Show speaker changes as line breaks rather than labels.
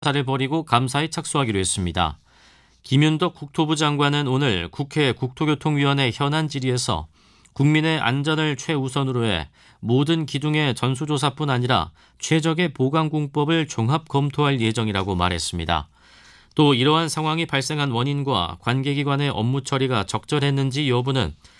사를 벌이고 감사에 착수하기로 했습니다. 김윤덕 국토부 장관은 오늘 국회 국토교통위원회 현안 질의에서 국민의 안전을 최우선으로 해 모든 기둥의 전수조사뿐 아니라 최적의 보강공법을 종합 검토할 예정이라고 말했습니다. 또 이러한 상황이 발생한 원인과 관계기관의 업무 처리가 적절했는지 여부는